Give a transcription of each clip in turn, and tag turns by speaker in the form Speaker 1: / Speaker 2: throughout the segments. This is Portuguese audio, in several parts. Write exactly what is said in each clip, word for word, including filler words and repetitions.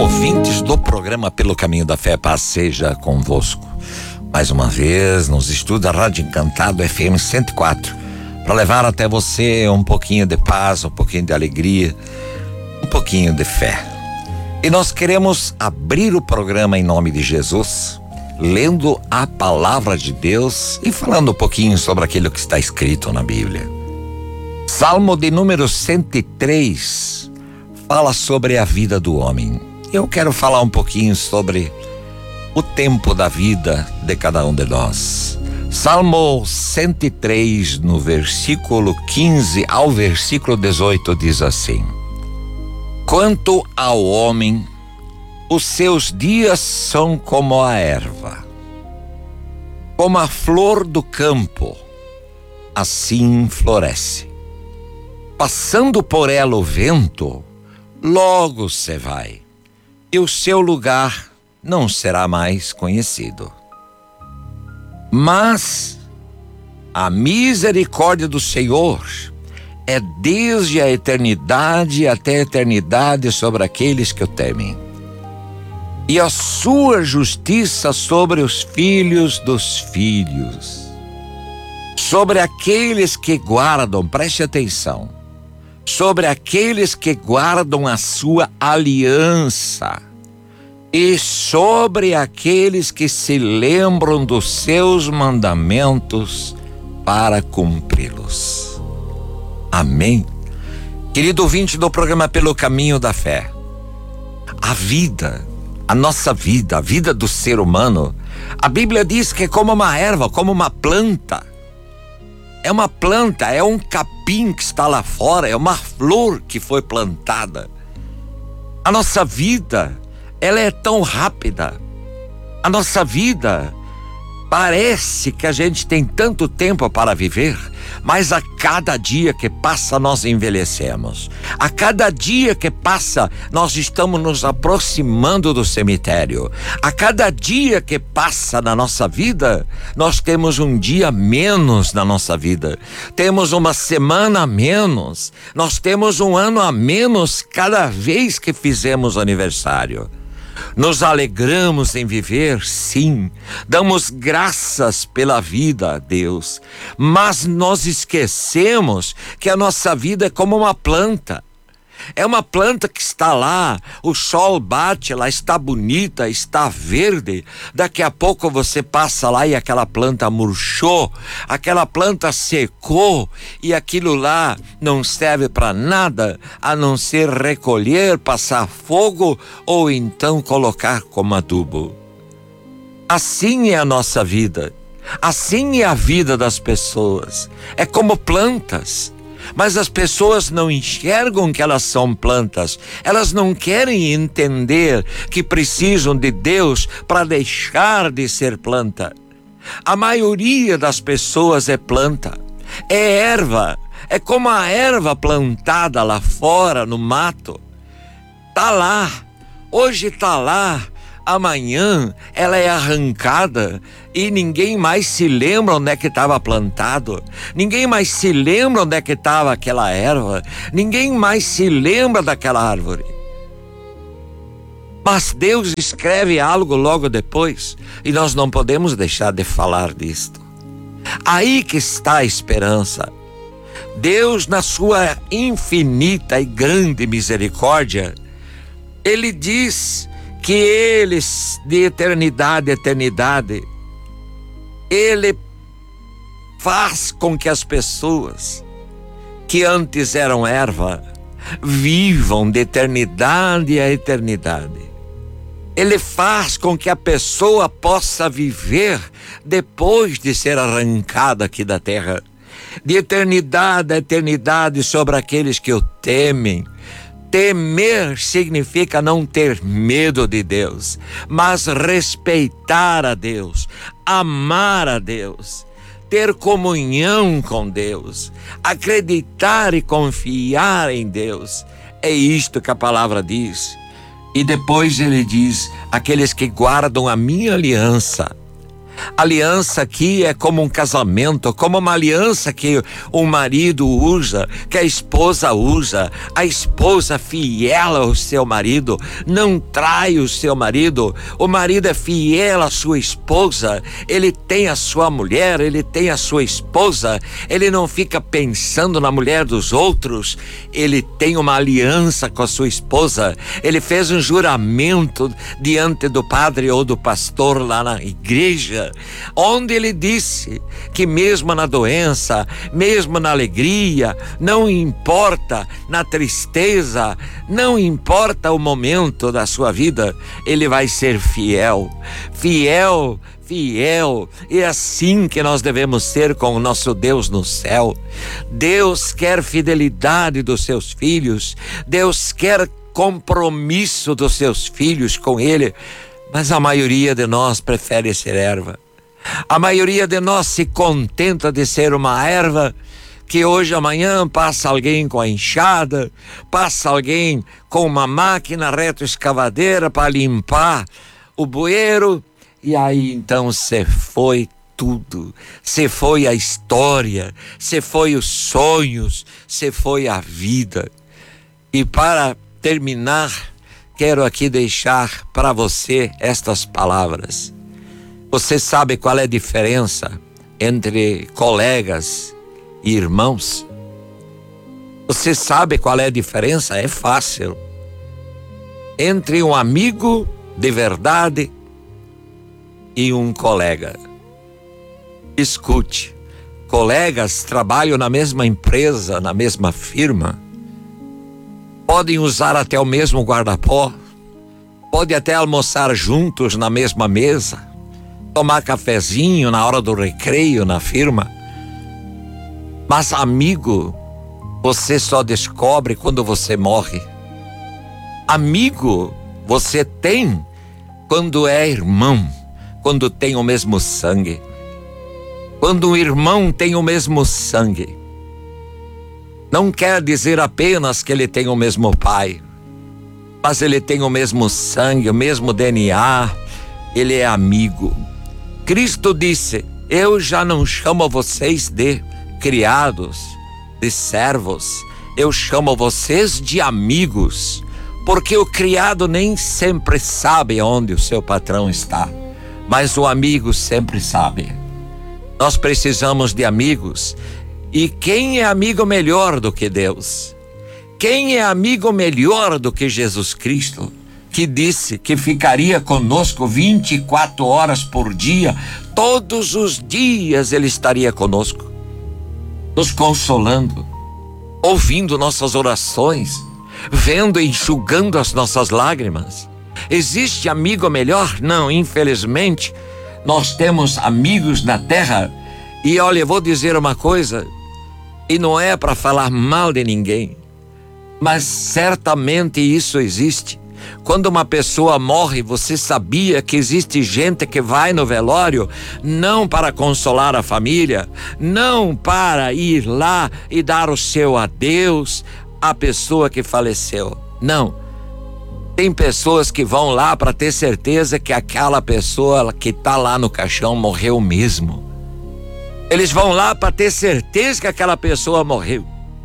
Speaker 1: ouvintes do programa Pelo Caminho da Fé, paz seja convosco. Mais uma vez, nos estudos da Rádio Encantado F M cento e quatro, para levar até você um pouquinho de paz, um pouquinho de alegria, um pouquinho de fé. E nós queremos abrir o programa em nome de Jesus, lendo a palavra de Deus e falando um pouquinho sobre aquilo que está escrito na Bíblia. Salmo de número cento e três fala sobre a vida do homem. Eu quero falar um pouquinho sobre o tempo da vida de cada um de nós. Salmo cento e três, no versículo quinze ao versículo dezoito, diz assim: quanto ao homem, os seus dias são como a erva, como a flor do campo, assim floresce. Passando por ela o vento, logo se vai, e o seu lugar não será mais conhecido. Mas a misericórdia do Senhor é desde a eternidade até a eternidade sobre aqueles que o temem, e a sua justiça sobre os filhos dos filhos, sobre aqueles que guardam, preste atenção, sobre aqueles que guardam a sua aliança, e sobre aqueles que se lembram dos seus mandamentos para cumpri-los. Amém. Querido ouvinte do programa Pelo Caminho da Fé, a vida, a nossa vida, a vida do ser humano, a Bíblia diz que é como uma erva, como uma planta. É uma planta, é um capim que está lá fora, é uma flor que foi plantada. A nossa vida, ela é tão rápida. A nossa vida parece que a gente tem tanto tempo para viver, mas a cada dia que passa nós envelhecemos. A cada dia que passa nós estamos nos aproximando do cemitério. A cada dia que passa na nossa vida, nós temos um dia menos na nossa vida. Temos uma semana a menos. Nós temos um ano a menos cada vez que fizemos aniversário. Nos alegramos em viver, sim, damos graças pela vida a Deus, mas nós esquecemos que a nossa vida é como uma planta. É uma planta que está lá, o sol bate, ela está bonita, está verde. Daqui a pouco você passa lá e aquela planta murchou, aquela planta secou, e aquilo lá não serve para nada a não ser recolher, passar fogo ou então colocar como adubo. Assim é a nossa vida, assim é a vida das pessoas, é como plantas. Mas as pessoas não enxergam que elas são plantas. Elas não querem entender que precisam de Deus para deixar de ser planta. A maioria das pessoas é planta, é erva, é como a erva plantada lá fora no mato. Tá lá, hoje tá lá, amanhã ela é arrancada e ninguém mais se lembra onde é que estava plantado, ninguém mais se lembra onde é que estava aquela erva, ninguém mais se lembra daquela árvore. Mas Deus escreve algo logo depois e nós não podemos deixar de falar disto. Aí que está a esperança. Deus, na sua infinita e grande misericórdia, Ele diz que eles, de eternidade a eternidade, Ele faz com que as pessoas que antes eram erva vivam de eternidade a eternidade. Ele faz com que a pessoa possa viver depois de ser arrancada aqui da terra, de eternidade a eternidade, sobre aqueles que o temem. Temer significa não ter medo de Deus, mas respeitar a Deus, amar a Deus, ter comunhão com Deus, acreditar e confiar em Deus. É isto que a palavra diz. E depois ele diz: aqueles que guardam a minha aliança, Aliança aqui é como um casamento, como uma aliança que o marido usa, que a esposa usa. A esposa fiel ao seu marido, não trai o seu marido. O marido é fiel à sua esposa, ele tem a sua mulher, ele tem a sua esposa, ele não fica pensando na mulher dos outros, ele tem uma aliança com a sua esposa, ele fez um juramento diante do padre ou do pastor lá na igreja, onde ele disse que mesmo na doença, mesmo na alegria, não importa na tristeza, não importa o momento da sua vida, ele vai ser fiel, fiel, fiel. E é assim que nós devemos ser com o nosso Deus no céu. Deus quer fidelidade dos seus filhos, Deus quer compromisso dos seus filhos com Ele, mas a maioria de nós prefere ser erva. A maioria de nós se contenta de ser uma erva que hoje, amanhã, passa alguém com a enxada, passa alguém com uma máquina retroescavadeira para limpar o bueiro, e aí então se foi tudo, se foi a história, se foi os sonhos, se foi a vida. E para terminar, quero aqui deixar para você estas palavras. Você sabe qual é a diferença entre colegas e irmãos? Você sabe qual é a diferença? É fácil. Entre um amigo de verdade e um colega. Escute, colegas trabalham na mesma empresa, na mesma firma, podem usar até o mesmo guarda-pó, podem até almoçar juntos na mesma mesa, tomar cafezinho na hora do recreio na firma, mas amigo, você só descobre quando você morre. Amigo, você tem quando é irmão, quando tem o mesmo sangue. Quando um irmão tem o mesmo sangue, não quer dizer apenas que ele tem o mesmo pai, mas ele tem o mesmo sangue, o mesmo D N A, ele é amigo. Cristo disse: eu já não chamo vocês de criados, de servos, eu chamo vocês de amigos, porque o criado nem sempre sabe onde o seu patrão está, mas o amigo sempre sabe. Nós precisamos de amigos. E quem é amigo melhor do que Deus? Quem é amigo melhor do que Jesus Cristo, que disse que ficaria conosco vinte e quatro horas por dia, todos os dias Ele estaria conosco, nos consolando, ouvindo nossas orações, vendo e enxugando as nossas lágrimas. Existe amigo melhor? Não, infelizmente. Nós temos amigos na terra, e olha, eu vou dizer uma coisa, e não é para falar mal de ninguém, mas certamente isso existe. Quando uma pessoa morre, você sabia que existe gente que vai no velório não para consolar a família, não para ir lá e dar o seu adeus à pessoa que faleceu. Não. Tem pessoas que vão lá para ter certeza que aquela pessoa que está lá no caixão morreu mesmo. Eles vão lá para ter certeza que aquela pessoa morreu.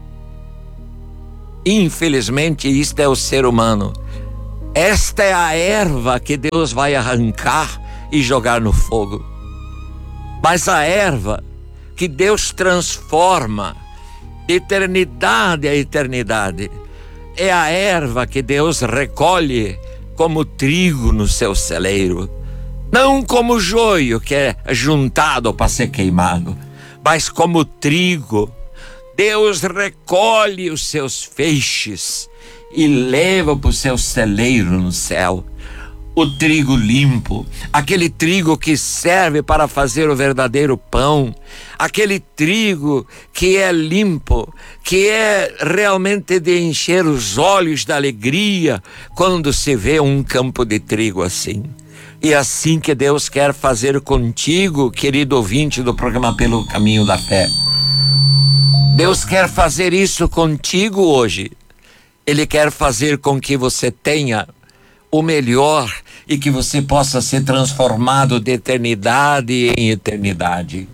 Speaker 1: Infelizmente, isto é o ser humano. Esta é a erva que Deus vai arrancar e jogar no fogo. Mas a erva que Deus transforma de eternidade a eternidade é a erva que Deus recolhe como trigo no seu celeiro, não como joio que é juntado para ser queimado, mas como trigo. Deus recolhe os seus feixes e leva para o seu celeiro no céu. O trigo limpo, aquele trigo que serve para fazer o verdadeiro pão, aquele trigo que é limpo, que é realmente de encher os olhos da alegria quando se vê um campo de trigo assim. E assim que Deus quer fazer contigo, querido ouvinte do programa Pelo Caminho da Fé. Deus quer fazer isso contigo hoje. Ele quer fazer com que você tenha o melhor e que você possa ser transformado de eternidade em eternidade.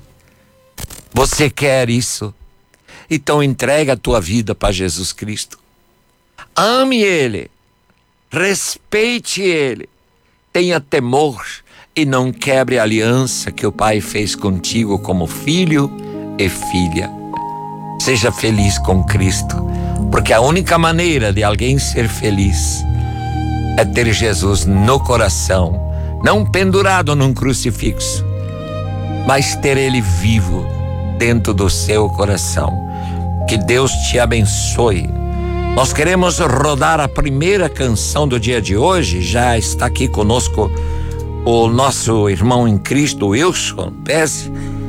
Speaker 1: Você quer isso? Então entrega a tua vida para Jesus Cristo. Ame Ele, respeite Ele, tenha temor e não quebre a aliança que o Pai fez contigo como filho e filha. Seja feliz com Cristo, porque a única maneira de alguém ser feliz é ter Jesus no coração, não pendurado num crucifixo, mas ter Ele vivo dentro do seu coração. Que Deus te abençoe. Nós queremos rodar a primeira canção do dia de hoje. Já está aqui conosco o nosso irmão em Cristo, Wilson Pese,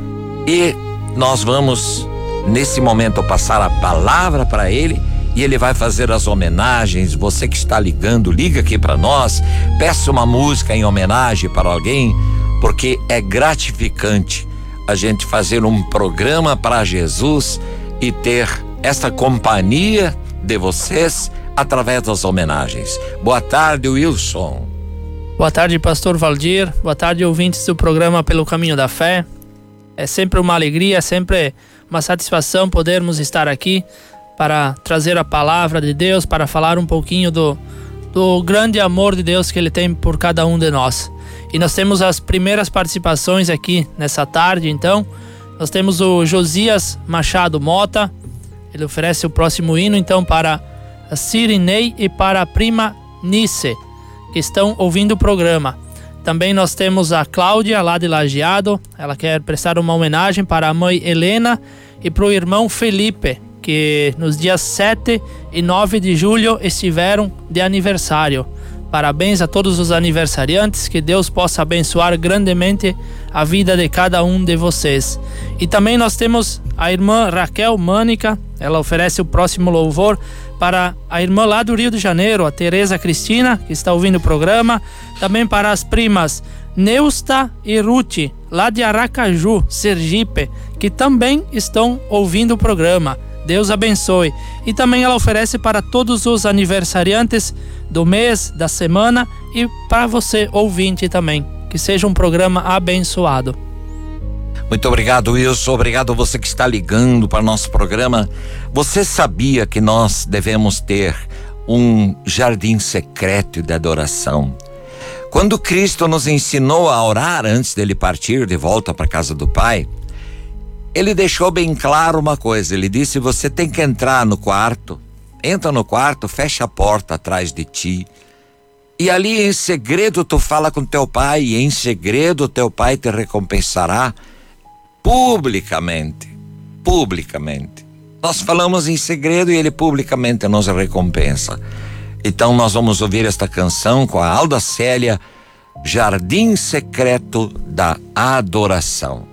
Speaker 1: e nós vamos nesse momento passar a palavra para ele e ele vai fazer as homenagens. Você que está ligando, liga aqui para nós, peça uma música em homenagem para alguém, porque é gratificante a gente fazer um programa para Jesus e ter essa companhia de vocês através das homenagens. Boa tarde, Wilson.
Speaker 2: Boa tarde, pastor Valdir. Boa tarde, ouvintes do programa Pelo Caminho da Fé. É sempre uma alegria, é sempre uma satisfação podermos estar aqui para trazer a palavra de Deus, para falar um pouquinho do, do grande amor de Deus que Ele tem por cada um de nós. E nós temos as primeiras participações aqui nessa tarde, então. Nós temos o Josias Machado Mota. Ele oferece o próximo hino, então, para a Cirinei e para a prima Nice, que estão ouvindo o programa. Também nós temos a Cláudia, lá de Lajeado. Ela quer prestar uma homenagem para a mãe Helena e para o irmão Felipe, que nos dias sete e nove de julho estiveram de aniversário. Parabéns a todos os aniversariantes, que Deus possa abençoar grandemente a vida de cada um de vocês. E também nós temos a irmã Raquel Mânica. Ela oferece o próximo louvor para a irmã lá do Rio de Janeiro, a Tereza Cristina, que está ouvindo o programa. Também para as primas Neusta e Ruth, lá de Aracaju, Sergipe, que também estão ouvindo o programa. Deus abençoe. E também ela oferece para todos os aniversariantes do mês, da semana, e para você, ouvinte, também. Que seja um programa abençoado.
Speaker 1: Muito obrigado, Wilson. Obrigado a você que está ligando para o nosso programa. Você sabia que nós devemos ter um jardim secreto de adoração? Quando Cristo nos ensinou a orar antes dele partir de volta para a casa do Pai, Ele deixou bem claro uma coisa. Ele disse: você tem que entrar no quarto, entra no quarto, fecha a porta atrás de ti, e ali em segredo tu fala com teu pai, e em segredo teu pai te recompensará publicamente. Publicamente. Nós falamos em segredo e ele publicamente nos recompensa. Então nós vamos ouvir esta canção com a Alda Célia, Jardim Secreto da Adoração.